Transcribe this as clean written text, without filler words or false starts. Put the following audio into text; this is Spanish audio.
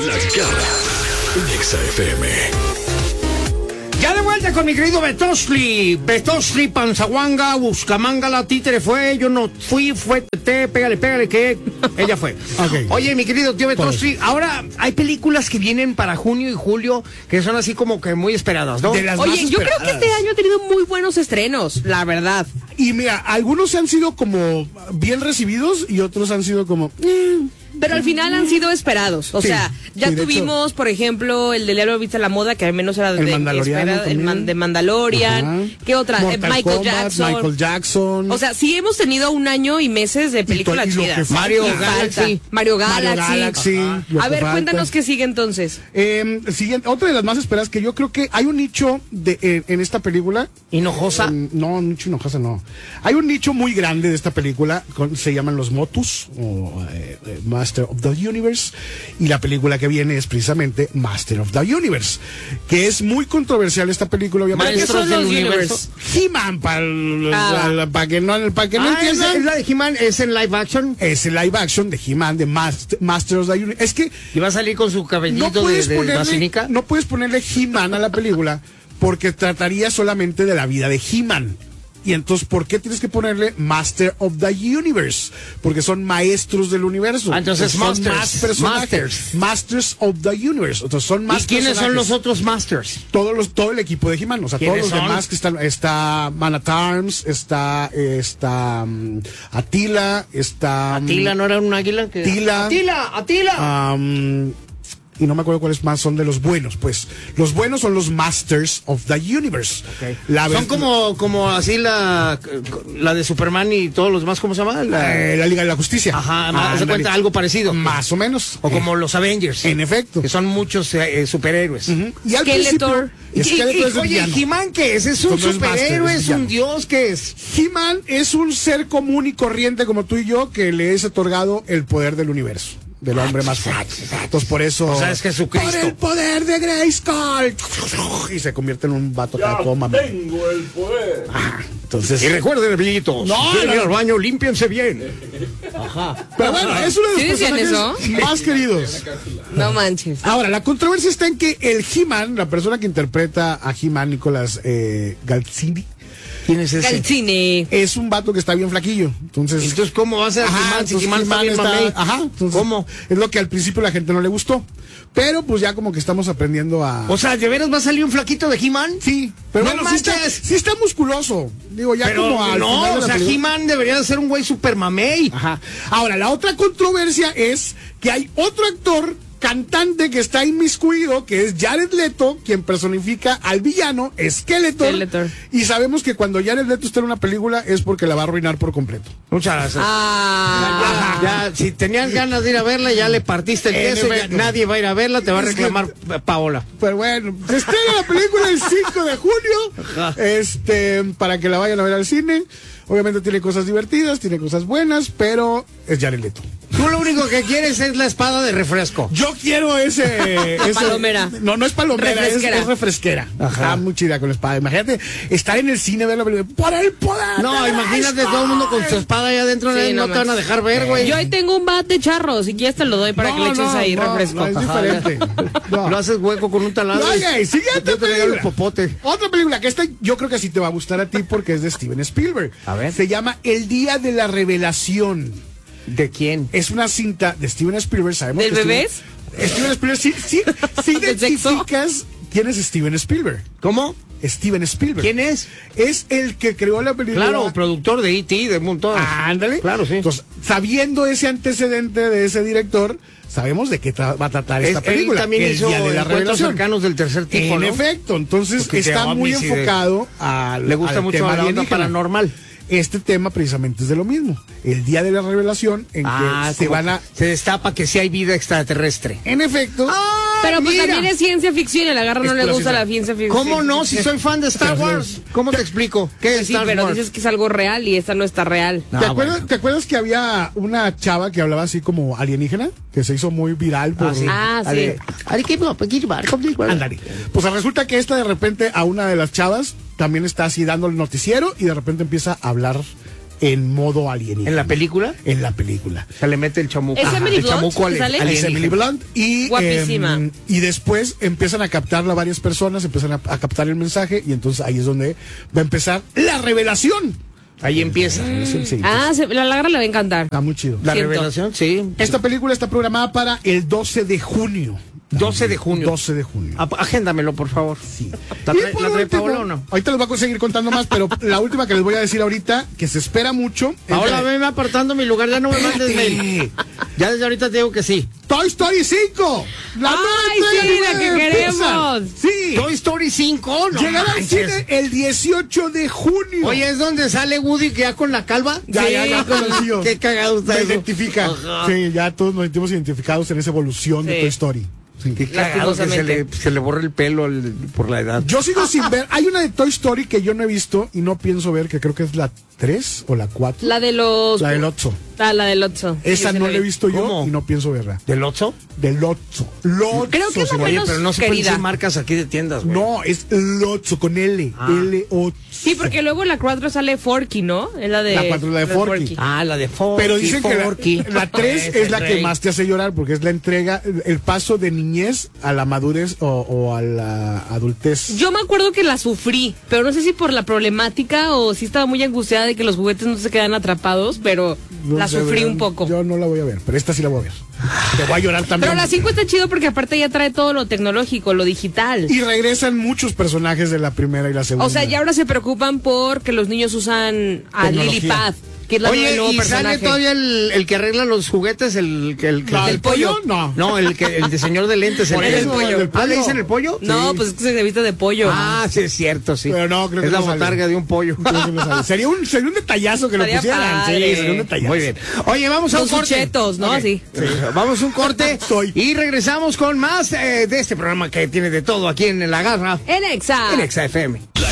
La Garra en Exa FM. Ya de vuelta con mi querido Betosli, Panzaguanga, Buscamanga, títere fue, yo no fui, fue Tete, pégale, que ella fue. Okay. Oye, mi querido tío Betosli, ahora hay películas que vienen para junio y julio que son así como que muy esperadas, ¿no? Oye, yo creo que este año ha tenido muy buenos estrenos, la verdad. Y mira, algunos han sido como bien recibidos y otros han sido como... Pero al final han sido esperados. O sea, ya tuvimos, por ejemplo, el de Diablo Viste la Moda, que al menos era de Mandalorian. Ajá. ¿Qué otra? Michael Jackson. O sea, sí hemos tenido un año y meses de películas chidas. Mario Galaxy. A ver, cuéntanos qué sigue entonces. Siguiente, otra de las más esperadas que yo creo que hay un nicho en esta película. ¿Hinojosa? No, nicho Hinojosa no. Hay un nicho muy grande de esta película, se llaman los Motus, o Master of the Universe, y la película que viene es precisamente Master of the Universe, que es muy controversial esta película, obviamente. Maestros del Universo. He-Man, para que no entiendan. ¿Es la de He-Man? ¿Es en live action? Es el live action de He-Man, de Master of the Universe. Es que... ¿Y va a salir con su cabellito de vacinica? No puedes ponerle He-Man a la película porque trataría solamente de la vida de He-Man. Y entonces, ¿por qué tienes que ponerle Master of the Universe? Porque son maestros del universo. Entonces, son más personajes. Masters of the Universe. Entonces, son más. ¿Y quiénes personajes. son los otros Masters? Todo el equipo de He-Man. O sea, todos los demás que están. Está Man at Arms, está Attila, está. ¿Attila no era un águila? ¡Attila! Y no me acuerdo cuáles más son de los buenos, pues. Los buenos son los Masters of the Universe. Okay. Son como así la de Superman y todos los demás, ¿cómo se llama? La Liga de la Justicia. Ajá, se cuenta algo parecido. Más o menos. O como los Avengers. En efecto. Que son muchos superhéroes. Y al Skeletor. Oye, He-Man, ¿qué es? ¿Es un superhéroe? ¿Es un dios? ¿Qué es? He-Man es un ser común y corriente como tú y yo que le es otorgado el poder del universo. Del hombre más fuerte. Entonces, por eso. O sea, es Jesucristo. Por el poder de Grayskull. Y se convierte en un vato que toma. Tengo el poder. Entonces. Y recuerden, amiguitos. Ir al baño, límpiense bien. Ajá. Pero bueno, es uno de los personajes más queridos. No manches. Ahora, la controversia está en que el He-Man, la persona que interpreta a He-Man, Nicolas Galzini. ¿Quién es ese? Calcine. Es un vato que está bien flaquillo. Entonces, ¿cómo va a ser He-Man si He-Man está bien mamey? Entonces, ¿cómo? Es lo que al principio la gente no le gustó. Pero pues ya como que estamos aprendiendo a... O sea, ¿de veras va a salir un flaquito de He-Man? Sí. Pero no bueno, sí está musculoso. Digo, ya pero como al no, final de o sea, He-Man debería de ser un güey super mamey. Ajá. Ahora, la otra controversia es que hay otro actor cantante que está inmiscuido, que es Jared Leto, quien personifica al villano Skeletor. Y sabemos que cuando Jared Leto está en una película es porque la va a arruinar por completo. Muchas gracias. Ya, si tenían ganas de ir a verla, ya le partiste el queso, nadie va a ir a verla, te va a reclamar Paola. Pero bueno, se estrena la película el 5 de julio, para que la vayan a ver al cine. Obviamente tiene cosas divertidas, tiene cosas buenas, pero es Jared Leto. Tú lo único que quieres es la espada de refresco. Yo quiero ese palomera. No es palomera, refresquera. Es refresquera. Está muy chida con la espada. Imagínate estar en el cine, ver la película. ¡Por el poder! No, imagínate todo el mundo con su espada ahí adentro, no te van a dejar ver, güey. Yo ahí tengo un bate charro, si quieres te lo doy para que le eches ahí refresco. No, es diferente. Lo haces hueco con un taladro. Oye, siguiente película. El popote. Otra película que yo creo que sí te va a gustar a ti porque es de Steven Spielberg. A ver. Se llama El Día de la Revelación. ¿De quién? Es una cinta de Steven Spielberg, sabemos. ¿Del bebés? Steven Spielberg, sí identificas quién es Steven Spielberg. ¿Cómo? Steven Spielberg. ¿Quién es? Es el que creó la película. Claro, productor de E.T., de un montón. Ándale. Claro, sí. Entonces, sabiendo ese antecedente de ese director, sabemos de qué va a tratar esta película. Él también hizo Día de la Encuentros Revelación. Cercanos del Tercer Tipo, En ¿no? efecto, entonces Porque está muy enfocado le gusta mucho tema la onda alienígena. paranormal. Este tema precisamente es de lo mismo. El Día de la Revelación en que se destapa que sí hay vida extraterrestre. En efecto. Pero pues también es ciencia ficción y a la garra no le gusta la ciencia ficción. ¿Cómo no? Si soy fan de Star Wars. ¿Cómo te explico? ¿Qué es Sí, Star pero Wars? dices que es algo real y esta no está real. ¿Te acuerdas que había una chava que hablaba así como alienígena? Que se hizo muy viral por... sí. Ándale. Pues resulta que esta de repente a una de las chavas también está así dando el noticiero y de repente empieza a hablar en modo alienígena. ¿En la película? En la película. Se le mete el chamuco. ¿Es Emily Blunt chamuco que sale? Es Emily Blunt y guapísima. Y después empiezan a captarla varias personas, empiezan a captar el mensaje y entonces ahí es donde va a empezar la revelación. Ahí empieza. Sí, La Lagra le va a encantar. está muy chido. La Siento. revelación, sí. Esta película está programada para el 12 de junio. 12 de junio. 12 de junio. Agéndamelo, por favor. Sí. ¿La Y trae por Paola último, o no? ahorita les voy a conseguir contando más, pero la última que les voy a decir ahorita, que se espera mucho. es Ahora la de venme apartando mi lugar, ya no me mandes mail. Ya desde ahorita te digo que sí. Toy Story 5. La nueva ¡Ay, entrega sí, la que de Pixar. queremos! Sí. Toy Story 5, no Llegará al manches. cine el 18 de junio. Oye, ¿es donde sale Woody que ya con la calva? ya conocido. Qué cagado está Me eso. identifica. Ajá. Sí, ya todos nos sentimos identificados en esa evolución de Sí. Toy Story. Sí. Qué cagado que se le borre el pelo por la edad. Yo sigo sin ver. Hay una de Toy Story que yo no he visto y no pienso ver, que creo que es la 3 o la 4. La de los... La del 8. La del Otso. Esa Sí, no sí la he visto yo ¿Cómo? y no pienso verla. ¿Del Oxxo? Del 8. Creo que es la Oye, menos pero no se pueden querida. decir marcas aquí de tiendas, güey. No, es Lotso con L. L8. Sí, porque luego la 4 sale Forky, ¿no? Es la de... La 4 es la de Forky. Ah, la de Forky. Pero dicen Forky. que la 3 es la que más te hace llorar porque es la entrega, el paso de niñez a la madurez o a la adultez. Yo me acuerdo que la sufrí, pero no sé si por la problemática o si estaba muy angustiada de que los juguetes no se quedan atrapados, pero No la sé, sufrí ¿verdad? un poco. Yo no la voy a ver, pero esta sí la voy a ver. Te voy a llorar también. Pero la 5 está chido porque aparte ya trae todo lo tecnológico, lo digital. Y regresan muchos personajes de la primera y la segunda. O sea, ya ahora se preocupan por que los niños usan a Tecnología. Lilipad, que es la Oye, nuevo ¿y personaje. sale todavía el que arregla los juguetes, el ¿El pollo? No. No, el de señor de lentes. Por el eso, pollo. el del ¿Ah, le pollo. dicen el pollo? No, Sí. pues es que se viste de pollo. Ah, sí, es cierto, sí. Pero no, creo que es la no sale. botarga de un pollo. Creo que no sabe. Sería un detallazo que lo Estaría pusieran. padre. Sí, sería un detallazo. Muy bien. Oye, vamos a un Con corte. chetos, ¿no? Ok. Así. Vamos a un corte Soy. y regresamos con más de este programa que tiene de todo aquí en La Garra, En Exa. en Exa FM.